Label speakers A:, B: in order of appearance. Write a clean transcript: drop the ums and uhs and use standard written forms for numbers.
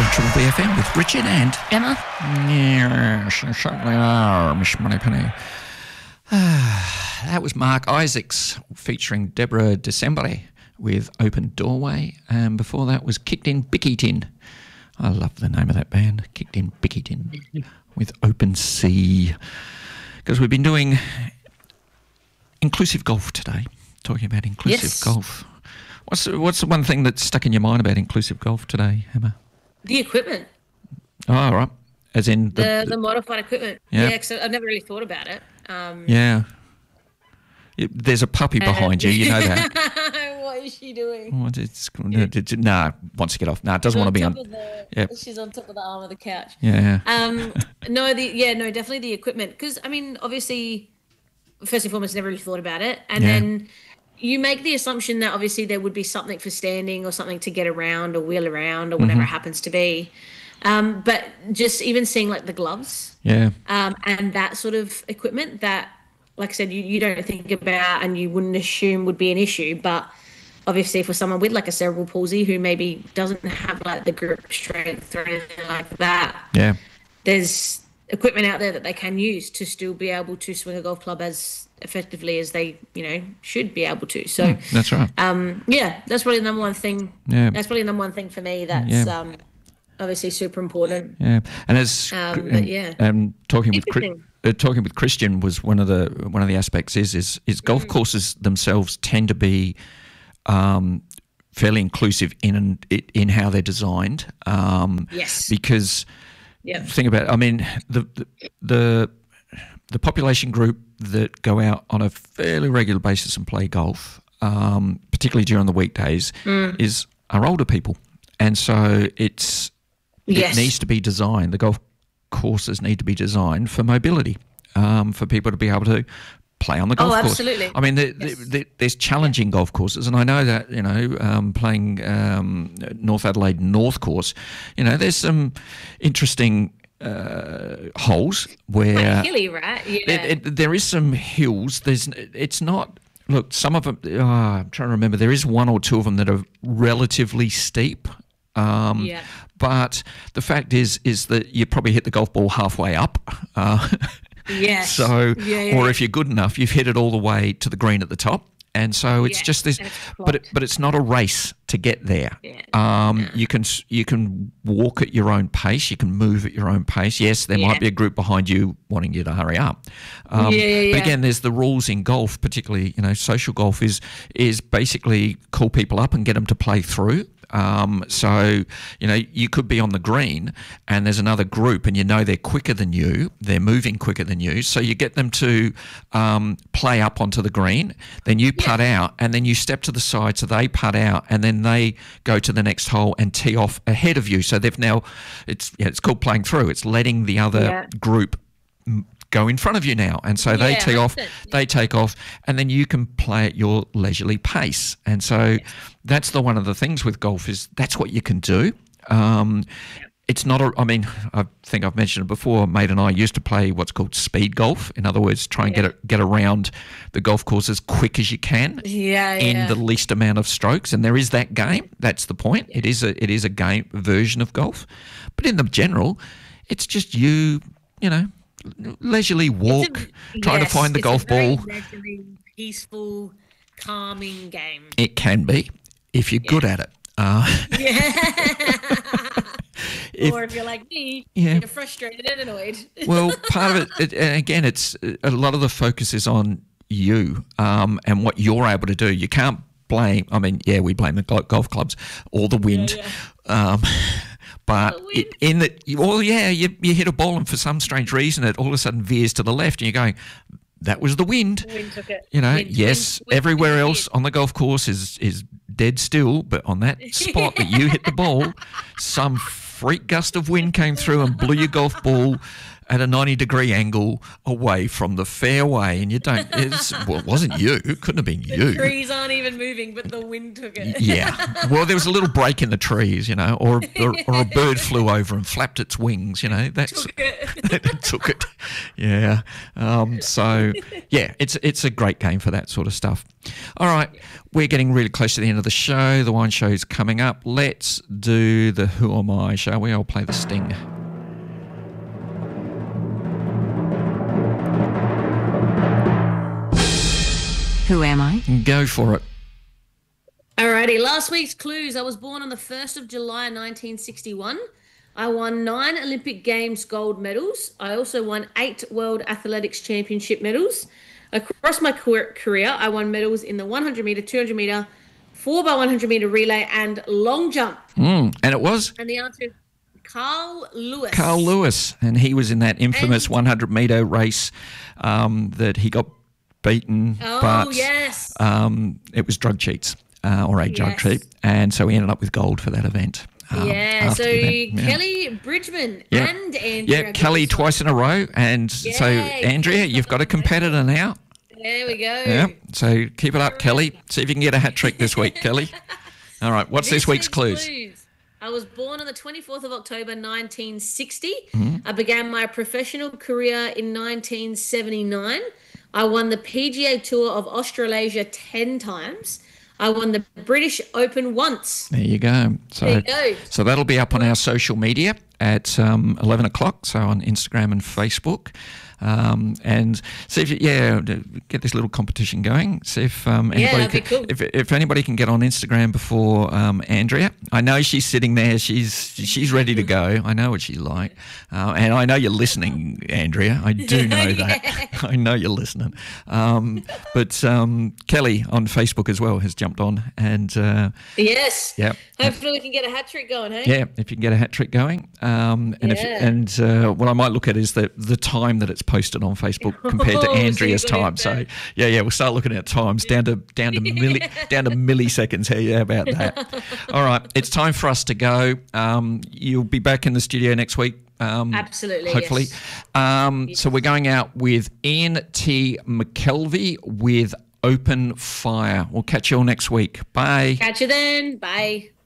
A: Triple BFM with Richard and Emma. Yes, certainly are, Miss Moneypenny. That was Mark Isaacs featuring Deborah Decembere with Open Doorway, and before that was Kicked In Bicky Tin. I love the name of that band, Kicked In Bicky Tin, with Open Sea. Because we've been doing inclusive golf today, talking about inclusive golf. What's the one thing that's stuck in your mind about inclusive golf today, Emma?
B: The equipment.
A: Oh, all right. As in
B: the modified equipment. Yeah, because I've never really thought about it.
A: There's a puppy behind you, you know that.
B: What is she doing?
A: Wants to get off. No, it doesn't want to be on.
B: She's on top of the arm of the couch.
A: Yeah.
B: Definitely the equipment. Because, I mean, obviously, first and foremost, never really thought about it. And then you make the assumption that obviously there would be something for standing or something to get around or wheel around or whatever it happens to be. But just even seeing like the gloves and that sort of equipment that, like I said, you don't think about and you wouldn't assume would be an issue. But obviously for someone with like a cerebral palsy who maybe doesn't have like the grip strength or anything like that, there's equipment out there that they can use to still be able to swing a golf club as effectively as they, should be able to. So
A: that's right.
B: That's probably the number one thing. Yeah. That's probably the number one thing for me. That's obviously super important.
A: Yeah. And as talking with Christian was one of the aspects is golf courses themselves tend to be fairly inclusive in how they're designed. Because think about it, I mean the population group that go out on a fairly regular basis and play golf, particularly during the weekdays, are older people, and so it needs to be designed. The golf courses need to be designed for mobility, for people to be able to play on the golf course.
B: Absolutely.
A: I mean, there's challenging golf courses, and I know that playing North Adelaide North Course, there's some interesting holes where
B: quite hilly, right? Yeah.
A: There is some hills. It's not. Look, some of them. I'm trying to remember. There is one or two of them that are relatively steep. But the fact is that you probably hit the golf ball halfway up.
B: Yes.
A: So, or if you're good enough, you've hit it all the way to the green at the top. And so it's just this, but it's not a race to get there. Yeah. You can walk at your own pace. You can move at your own pace. Yes, there might be a group behind you wanting you to hurry up. But again, there's the rules in golf, particularly social golf is basically call people up and get them to play through. So you could be on the green and there's another group and they're quicker than you, they're moving quicker than you, so you get them to play up onto the green, then you putt out and then you step to the side so they putt out and then they go to the next hole and tee off ahead of you. So they've now, it's called playing through, it's letting the other group go in front of you now, and so they tee off, they take off, and then you can play at your leisurely pace. And so that's one of the things with golf is that's what you can do. It's not I think I've mentioned it before. Mate and I used to play what's called speed golf. In other words, try and get around the golf course as quick as you can in the least amount of strokes. And there is that game. That's the point. It is a game version of golf, but in the general, it's just leisurely walk, trying to find the golf ball.
B: Leisurely, peaceful, calming game.
A: It can be if you're good at it.
B: Or if you're like me, you're frustrated and annoyed.
A: Well, part of it, again, it's a lot of the focus is on you and what you're able to do. You can't blame. I mean, we blame the golf clubs or the wind. But you hit a ball and for some strange reason it all of a sudden veers to the left and you're going, that was the wind.
B: The wind took it.
A: Wind everywhere else on the golf course is dead still, but on that spot that you hit the ball, some freak gust of wind came through and blew your golf ball at a 90-degree angle away from the fairway, and you don't. It wasn't you. It couldn't have been you.
B: The trees aren't even moving, but the wind took it.
A: Yeah. Well, there was a little break in the trees, or a bird flew over and flapped its wings. That's
B: took it.
A: it took it. Yeah. So yeah, it's a great game for that sort of stuff. All right, we're getting really close to the end of the show. The wine show's coming up. Let's do the Who Am I, shall we? I'll play the sting.
C: Who am I?
A: Go for it.
B: Alrighty, last week's clues. I was born on the 1st of July 1961. I won 9 Olympic Games gold medals. I also won 8 World Athletics Championship medals. Across my career, I won medals in the 100 metre, 200 metre, 4x100 metre relay and long jump.
A: And it was?
B: And the answer is Carl Lewis.
A: Carl Lewis. And he was in that infamous 100 metre race that he got beaten. But
B: yes.
A: It was drug cheats or a drug cheat. And so he ended up with gold for that event.
B: Kelly Bridgman and Andrea.
A: Yeah, Kelly twice in a row. And so, Andrea, you've got a competitor now.
B: There we go.
A: Yeah, so keep it up, Kelly. See if you can get a hat trick this week, Kelly. All right, what's this week's clues?
B: I was born on the 24th of October, 1960.
A: Mm-hmm.
B: I began my professional career in 1979. I won the PGA Tour of Australasia 10 times. I won the British Open once.
A: There you go. So that'll be up on our social media at 11 o'clock, so on Instagram and Facebook. And see if get this little competition going. See if if anybody can get on Instagram before Andrea. I know she's sitting there. She's ready to go. I know what she's like, and I know you're listening, Andrea. I do know that. I know you're listening. But Kelly on Facebook as well has jumped on, and
B: yes,
A: yeah.
B: Hopefully we can get a hat trick going. Hey?
A: Yeah, if you can get a hat trick going. What I might look at is the time that it's posted on Facebook compared to Andrea's time. So we'll start looking at times down to milliseconds here. How about that? All right, it's time for us to go. You'll be back in the studio next week.
B: Absolutely,
A: hopefully.
B: Yes.
A: So we're going out with Ian T. McKelvey with Open Fire. We'll catch you all next week. Bye.
B: Catch you then. Bye.